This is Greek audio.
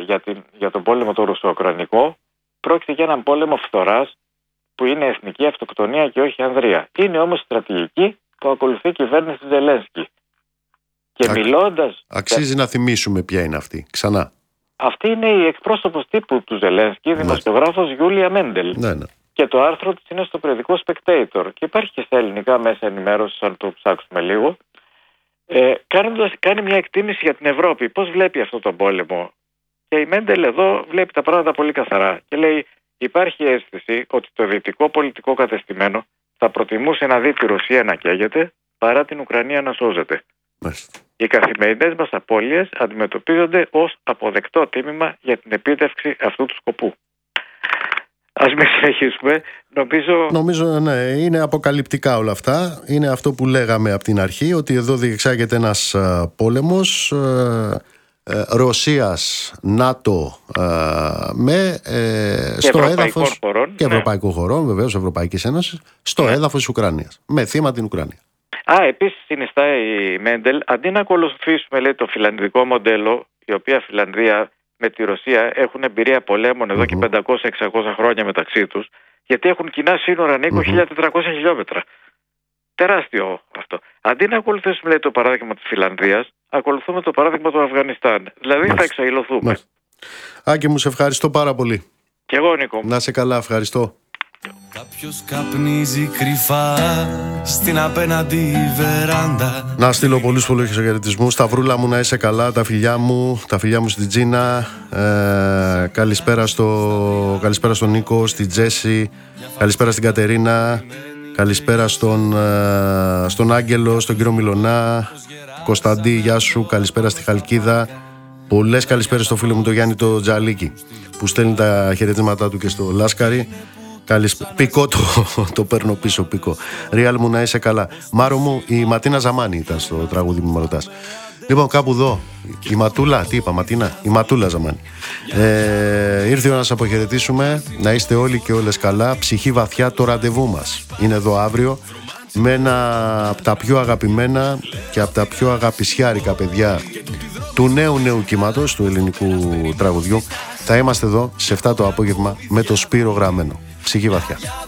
για τον πόλεμο το ρουσο-ουκρανικό, πρόκειται για έναν πόλεμο φθοράς που είναι εθνική αυτοκτονία και όχι ανδρεία. Είναι όμως στρατηγική που ακολουθεί η κυβέρνηση Ζελένσκι. Και μιλώντας... Αξίζει να θυμίσουμε ποια είναι αυτή, ξανά. Αυτή είναι η εκπρόσωπος τύπου του Ζελένσκι, δημοσιογράφος Γιούλια Μέντελ. Ναι. Και το άρθρο της είναι στο περιοδικό Spectator. Και υπάρχει και στα ελληνικά μέσα ενημέρωσης, αν το ψάξουμε λίγο. Κάνει μια εκτίμηση για την Ευρώπη. Πώς βλέπει αυτό τον πόλεμο. Και η Μέντελ εδώ βλέπει τα πράγματα πολύ καθαρά. Και λέει, υπάρχει αίσθηση ότι το δυτικό πολιτικό κατεστημένο θα προτιμούσε να δει τη Ρωσία να καίγεται παρά την Ουκρανία να σώζεται. Μάλιστα. Οι καθημερινές μας απώλειες αντιμετωπίζονται ως αποδεκτό τίμημα για την επίτευξη αυτού του σκοπού. Ας μην συνεχίσουμε. Νομίζω ναι, είναι αποκαλυπτικά όλα αυτά. Είναι αυτό που λέγαμε από την αρχή, ότι εδώ διεξάγεται ένας πόλεμος Ρωσίας, ΝΑΤΟ στο έδαφος χωρών, και ευρωπαϊκών χωρών, βεβαίως Ευρωπαϊκής Ένωσης, στο έδαφος της Ουκρανίας, με θύμα την Ουκρανία. Επίσης συνιστά η Μέντελ, αντί να ακολουθήσουμε, λέει, το φιλανδικό μοντέλο, η οποία Φιλανδία με τη Ρωσία έχουν εμπειρία πολέμων εδώ και 500-600 χρόνια μεταξύ τους, γιατί έχουν κοινά σύνορα ανήκω 1400 χιλιόμετρα. Τεράστιο αυτό. Αντί να ακολουθήσουμε, λέει, το παράδειγμα της Φιλανδίας, ακολουθούμε το παράδειγμα του Αφγανιστάν. Δηλαδή θα εξαϊλωθούμε. Άκη μου, σε ευχαριστώ πάρα πολύ. Και εγώ, Νίκο. Να σε καλά, ευχαριστώ. Κάποιος καπνίζει κρυφά στην απέναντι βεράντα. Να στείλω πολλούς χαιρετισμούς. Σταυρούλα μου, να είσαι καλά. Τα φιλιά μου στην Τζίνα. Καλησπέρα στον Νίκο, στην Τζέσι. Καλησπέρα στην Κατερίνα. Καλησπέρα στον Άγγελο, στον κύριο Μιλωνά. Κωνσταντή, γεια σου. Καλησπέρα στη Χαλκίδα. Πολλές καλησπέρες στο φίλο μου το Γιάννη το Τζαλίκη, που στέλνει τα χαιρετίσματά του και στο Λάσκαρη. Πικό το παίρνω πίσω, πικό. Ριάλ μου, να είσαι καλά. Μάρο μου, η Ματίνα Ζαμάνη ήταν στο τραγούδι μου, με ρωτάς. Λοιπόν, κάπου εδώ η Ματούλα, τι είπα, Ματίνα, η Ματούλα Ζαμάνη. Ήρθε η ώρα να σας αποχαιρετήσουμε. Να είστε όλοι και όλες καλά. Ψυχή βαθιά, το ραντεβού μας είναι εδώ αύριο με ένα από τα πιο αγαπημένα και από τα πιο αγαπησιάρικα παιδιά του νέου κύματος του ελληνικού τραγουδιού. Θα είμαστε εδώ σε 7 το απόγευμα με το Σπύρο Γραμμένο. Ψυχή βαθιά.